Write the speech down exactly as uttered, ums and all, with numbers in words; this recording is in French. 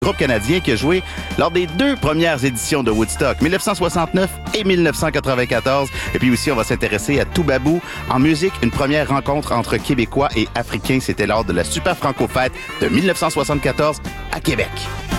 Groupe canadien qui a joué lors des deux premières éditions de Woodstock, dix-neuf cent soixante-neuf et dix-neuf cent quatre-vingt-quatorze. Et puis aussi, on va s'intéresser à Toubabou. En musique, une première rencontre entre Québécois et Africains. C'était lors de la Super Franco Fête de dix-neuf cent soixante-quatorze à Québec.